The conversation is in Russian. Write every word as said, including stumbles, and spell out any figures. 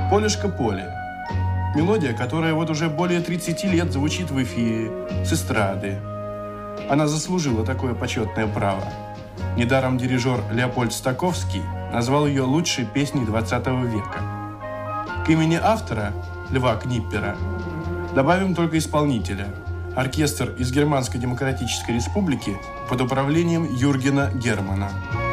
«Полюшка поле». Мелодия, которая вот уже более тридцати лет звучит в эфире, с эстрады. Она заслужила такое почетное право. Недаром дирижер Леопольд Стаковский назвал ее лучшей песней двадцатого века. К имени автора, Льва Книппера, добавим только исполнителя – оркестр из Германской Демократической Республики под управлением Юргена Германа.